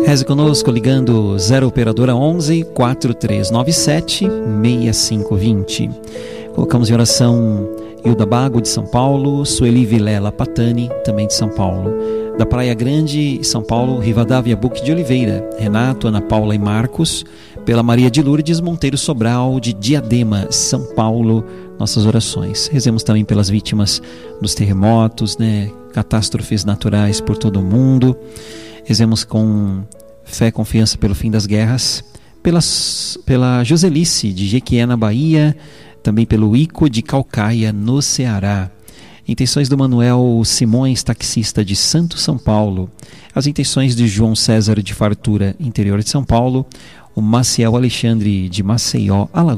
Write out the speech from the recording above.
Reze conosco ligando 0 operadora 11 4397 6520. Colocamos em oração Hilda Bago de São Paulo, Sueli Vilela Patani, também de São Paulo. Da Praia Grande, São Paulo, Rivadavia Buque de Oliveira, Renato, Ana Paula e Marcos. Pela Maria de Lourdes Monteiro Sobral de Diadema, São Paulo, nossas orações. Rezemos também pelas vítimas dos terremotos, catástrofes naturais por todo o mundo. Rezemos com fé e confiança pelo fim das guerras, pela Joselice de Jequié, na Bahia, também pelo Ico de Calcaia, no Ceará. Intenções do Manuel Simões, taxista de Santo São Paulo. As intenções de João César de Fartura, interior de São Paulo. O Maciel Alexandre de Maceió, Alagoas.